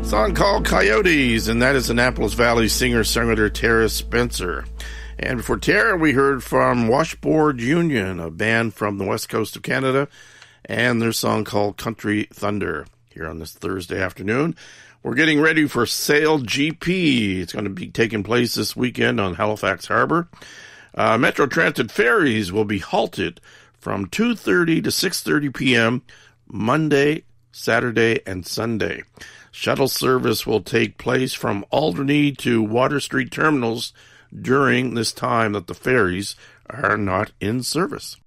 Song called Coyotes, and that is Annapolis Valley singer-songwriter Tara Spencer. And before Tara, we heard from Washboard Union, a band from the west coast of Canada, and their song called Country Thunder. Here on this Thursday afternoon, we're getting ready for Sail GP. It's going to be taking place this weekend on Halifax Harbor. Metro Transit ferries will be halted from 2:30 to 6:30 p.m. Monday, Saturday, and Sunday. Shuttle service will take place from Alderney to Water Street terminals during this time that the ferries are not in service.